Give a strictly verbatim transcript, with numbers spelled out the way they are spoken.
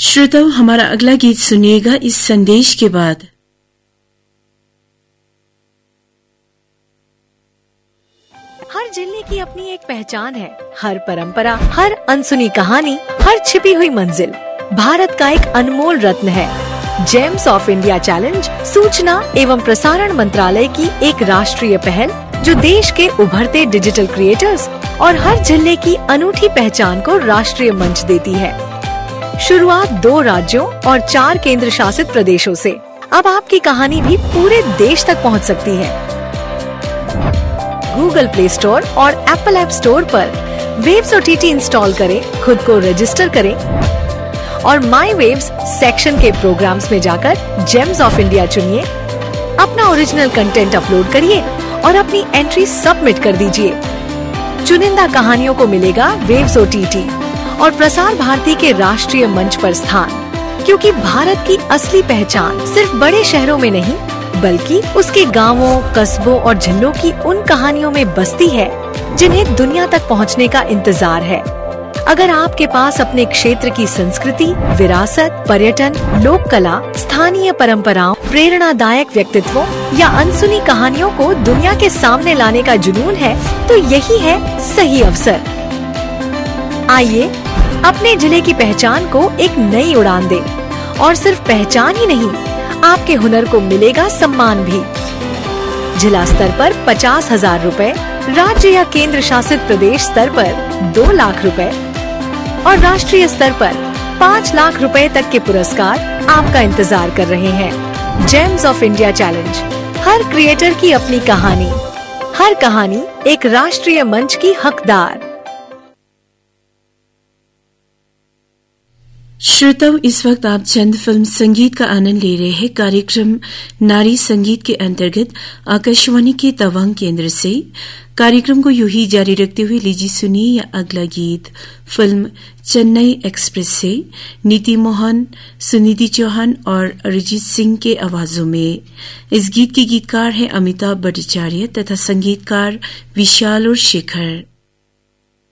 श्रोताओं, हमारा अगला गीत सुनिएगा इस संदेश के बाद। हर जिले की अपनी एक पहचान है, हर परंपरा, हर अनसुनी कहानी, हर छिपी हुई मंजिल भारत का एक अनमोल रत्न है। जेम्स ऑफ इंडिया चैलेंज सूचना एवं प्रसारण मंत्रालय की एक राष्ट्रीय पहल जो देश के उभरते डिजिटल क्रिएटर्स और हर जिले की अनूठी पहचान को राष्ट्रीय मंच देती है। शुरुआत दो राज्यों और चार केंद्र शासित प्रदेशों से। अब आपकी कहानी भी पूरे देश तक पहुंच सकती है। गूगल प्ले स्टोर और एप्पल ऐप स्टोर पर वेव्स ओटीटी इंस्टॉल करें, खुद को रजिस्टर करें और माई वेव्स सेक्शन के प्रोग्राम्स में जाकर जेम्स ऑफ इंडिया चुनिए, अपना ओरिजिनल कंटेंट अपलोड करिए और अपनी एंट्री सबमिट कर दीजिए। चुनिंदा कहानियों को मिलेगा वेव्स ओटीटी और प्रसार भारती के राष्ट्रीय मंच पर स्थान, क्योंकि भारत की असली पहचान सिर्फ बड़े शहरों में नहीं बल्कि उसके गांवों, कस्बों और जिलों की उन कहानियों में बसती है जिन्हें दुनिया तक पहुंचने का इंतजार है। अगर आपके पास अपने क्षेत्र की संस्कृति, विरासत, पर्यटन, लोक कला, स्थानीय परंपराओं, प्रेरणादायक व्यक्तित्वों या अनसुनी कहानियों को दुनिया के सामने लाने का जुनून है, तो यही है सही अवसर। आइए अपने जिले की पहचान को एक नई उड़ान दें और सिर्फ पहचान ही नहीं, आपके हुनर को मिलेगा सम्मान भी। जिला स्तर पर पचास हजार रूपए, राज्य या केंद्र शासित प्रदेश स्तर पर दो लाख रुपए और राष्ट्रीय स्तर पर पाँच लाख रुपए तक के पुरस्कार आपका इंतजार कर रहे हैं। James of India challenge, her creator की अपनी कहानी, हर कहानी एक राष्ट्रीय मंच की हकदार। श्रोताओं, इस वक्त आप चंद फिल्म संगीत का आनंद ले रहे हैं। कार्यक्रम नारी संगीत के अंतर्गत आकाशवाणी के तवांग केंद्र से। कार्यक्रम को यूं ही जारी रखते हुए लीजिए सुनिए या अगला गीत फिल्म चेन्नई एक्सप्रेस से नीति मोहन, सुनिधि चौहान और अरिजीत सिंह के आवाजों में। इस गीत के गीतकार हैं अमिताभ भट्टाचार्य तथा संगीतकार विशाल और शेखर।